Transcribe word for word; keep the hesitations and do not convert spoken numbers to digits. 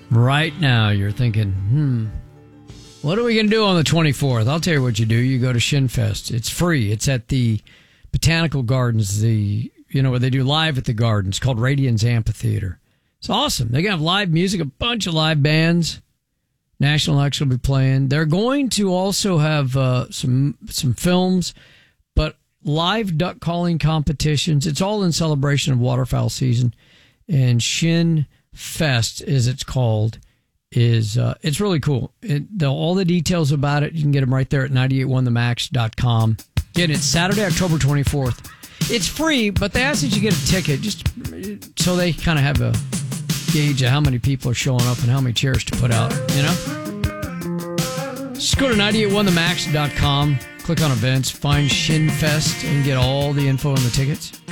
Right now, you're thinking, hmm, what are we going to do on the twenty-fourth? I'll tell you what you do. You go to Shinfest. It's free. It's at the Botanical Gardens, the you know, where they do live at the Gardens, called Radiance Amphitheater. It's awesome. They're going to have live music, a bunch of live bands. National X will be playing. They're going to also have uh, some some films, but live duck calling competitions. It's all in celebration of waterfowl season. And Shin Fest, as it's called, is uh, it's really cool. It, the, all the details about it, you can get them right there at nine eight one the max dot com. Again, it's Saturday, October twenty-fourth. It's free, but they ask that you get a ticket just so they kind of have a gauge of how many people are showing up and how many chairs to put out, you know? Just go to nine eight one the max dot com, click on events, find Shin Fest, and get all the info and the tickets.